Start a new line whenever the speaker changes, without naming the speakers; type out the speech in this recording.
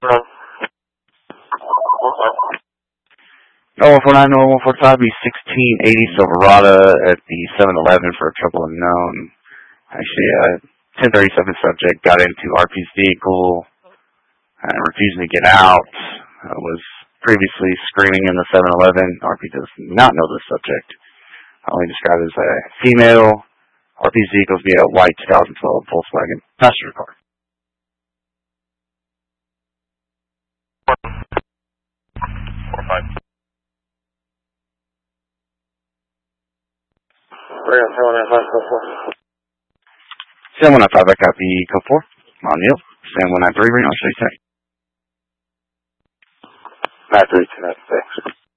Oh, 149, 145, be 1680 Silverado at the 7-Eleven for a trouble unknown. Actually, 1037 subject got into RP's vehicle, refusing to get out, was previously screaming in the 7-Eleven. RP does not know the subject. Only described as a female. RP's vehicles be a white 2012 Volkswagen passenger car. Sam 195, I copy code 4. O'Neill. Sam 193, bring on 6. 93 to 96.